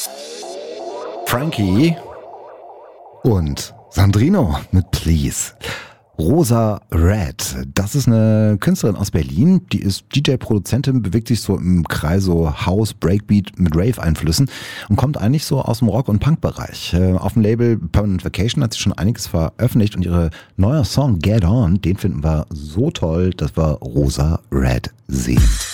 Frankie und Sandrino mit Please. Rosa Red, das ist eine Künstlerin aus Berlin, die ist DJ-Produzentin, bewegt sich so im Kreis so House, Breakbeat mit Rave-Einflüssen und kommt eigentlich so aus dem Rock- und Punk-Bereich. Auf dem Label Permanent Vacation hat sie schon einiges veröffentlicht und ihre neue Song Get On, den finden wir so toll, dass wir Rosa Red sehen.